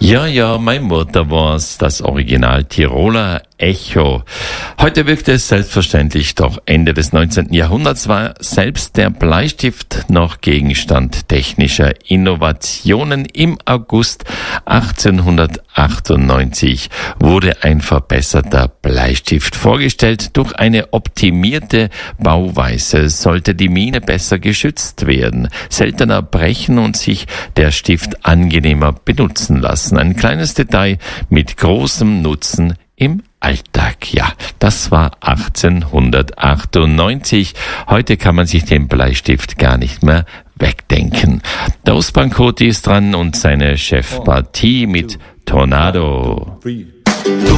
Ja, meine Mutter war's, das Original Tiroler Echo. Heute wirkt es selbstverständlich, doch Ende des 19. Jahrhunderts war selbst der Bleistift noch Gegenstand technischer Innovationen. Im August 1898 wurde ein verbesserter Bleistift vorgestellt. Durch eine optimierte Bauweise sollte die Mine besser geschützt werden, seltener brechen und sich der Stift angenehmer benutzen lassen. Ein kleines Detail mit großem Nutzen im Alltag. Ja, das war 1898. Heute kann man sich den Bleistift gar nicht mehr wegdenken. Der Ostbank-Coti ist dran und seine Chefpartie mit Tornado. Tu